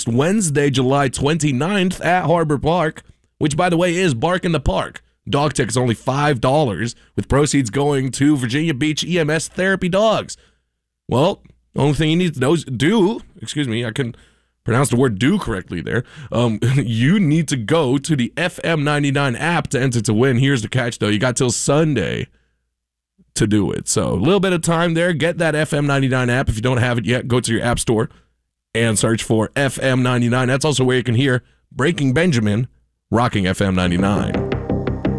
next Wednesday, July 29th at Harbor Park, which, by the way, is Bark in the Park. Dog tickets only $5, with proceeds going to Virginia Beach EMS Therapy Dogs. Well, the only thing you need to do, I can pronounce the word do correctly there. You need to go to the FM99 app to enter to win. Here's the catch, though. You got till Sunday to do it. So a little bit of time there. Get that FM99 app. If you don't have it yet, go to your app store and search for FM99. That's also where you can hear Breaking Benjamin rocking FM99.